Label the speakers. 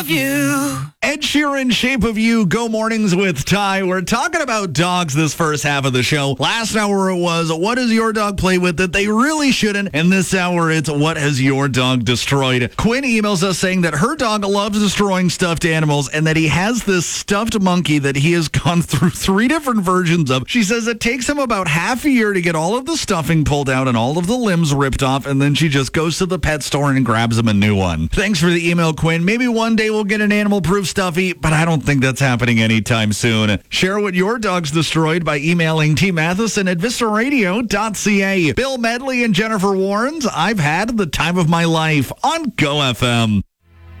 Speaker 1: Ed Sheeran, Shape of You, Go Mornings with Ty. We're talking about dogs this first half of the show. Last hour it was, what does your dog play with that they really shouldn't? And this hour it's, what has your dog destroyed? Quinn emails us saying that her dog loves destroying stuffed animals and that he has this stuffed monkey that he has gone through 3 different versions of. She says it takes him about half a year to get all of the stuffing pulled out and all of the limbs ripped off, and then she just goes to the pet store and grabs him a new one. Thanks for the email, Quinn. Maybe one day we'll get an animal-proof stuffy, but I don't think that's happening anytime soon. Share what your dog's destroyed by emailing T. Matheson at vistaradio.ca. Bill Medley and Jennifer Warrens, I've had the time of my life on Go FM.